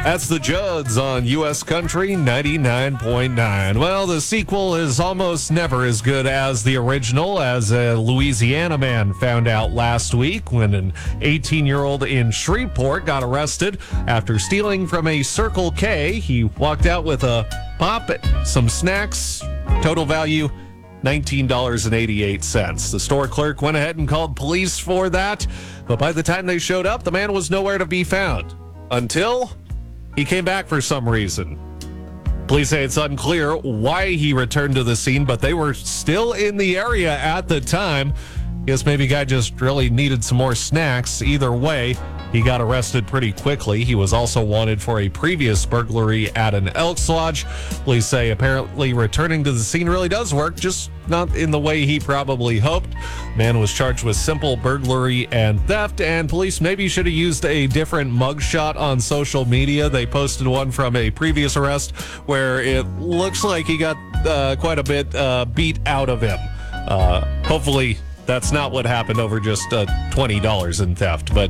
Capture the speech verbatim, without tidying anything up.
That's the Judds on U S Country ninety-nine point nine. Well, the sequel is almost never as good as the original, as a Louisiana man found out last week when an eighteen-year-old in Shreveport got arrested after stealing from a Circle K. He walked out with a pop, some snacks, total value nineteen dollars and eighty-eight cents. The store clerk went ahead and called police for that, but by the time they showed up, the man was nowhere to be found. Until he came back for some reason. Police say it's unclear why he returned to the scene, but they were still in the area at the time. Guess maybe guy just really needed some more snacks. Either way, he got arrested pretty quickly. He was also wanted for a previous burglary at an Elks Lodge. Police say apparently returning to the scene really does work, just not in the way he probably hoped. Man was charged with simple burglary and theft, and police maybe should have used a different mugshot on social media. They posted one from a previous arrest where it looks like he got uh, quite a bit uh, beat out of him. Uh, hopefully that's not what happened over just uh, twenty dollars in theft, but